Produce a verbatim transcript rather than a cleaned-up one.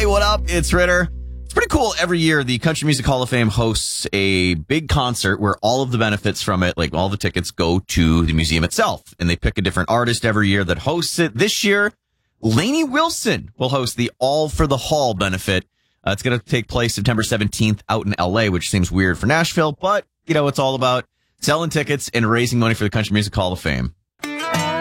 Hey, what up? It's Ritter. It's pretty cool. Every year, the Country Music Hall of Fame hosts a big concert where all of the benefits from it, like all the tickets, go to the museum itself. And they pick a different artist every year that hosts it. This year, Lainey Wilson will host the All for the Hall benefit. Uh, it's going to take place September seventeenth out in L A, which seems weird for Nashville. But, you know, it's all about selling tickets and raising money for the Country Music Hall of Fame.